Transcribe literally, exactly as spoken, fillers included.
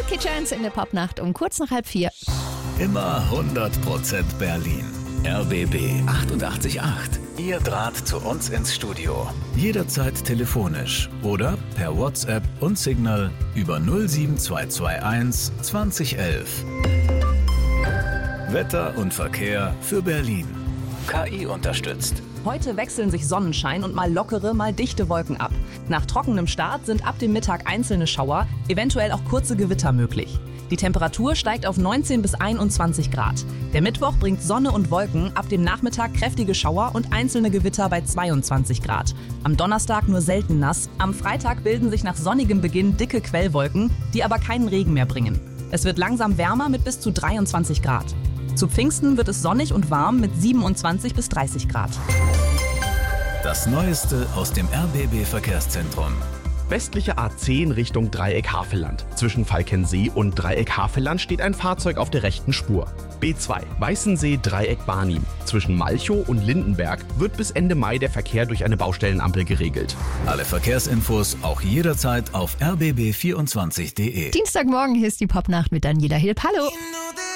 Jackie Chance in der Popnacht um kurz nach halb vier. Immer hundert Prozent Berlin. R B B achtundachtzig Komma acht. Ihr Draht zu uns ins Studio. Jederzeit telefonisch oder per WhatsApp und Signal über null sieben zwei zwei eins zwanzig elf. Wetter und Verkehr für Berlin. K I unterstützt. Heute wechseln sich Sonnenschein und mal lockere, mal dichte Wolken ab. Nach trockenem Start sind ab dem Mittag einzelne Schauer, eventuell auch kurze Gewitter möglich. Die Temperatur steigt auf neunzehn bis einundzwanzig Grad. Der Mittwoch bringt Sonne und Wolken, ab dem Nachmittag kräftige Schauer und einzelne Gewitter bei zweiundzwanzig Grad. Am Donnerstag nur selten nass, am Freitag bilden sich nach sonnigem Beginn dicke Quellwolken, die aber keinen Regen mehr bringen. Es wird langsam wärmer mit bis zu dreiundzwanzig Grad. Zu Pfingsten wird es sonnig und warm mit siebenundzwanzig bis dreißig Grad. Das Neueste aus dem R B B-Verkehrszentrum. Westliche A zehn Richtung Dreieck Havelland. Zwischen Falkensee und Dreieck Havelland steht ein Fahrzeug auf der rechten Spur. B zwei Weißensee Dreieck Barnim. Zwischen Malchow und Lindenberg wird bis Ende Mai der Verkehr durch eine Baustellenampel geregelt. Alle Verkehrsinfos auch jederzeit auf r b b vierundzwanzig punkt d e. Dienstagmorgen, hier ist die Popnacht mit Daniela Hilp. Hallo!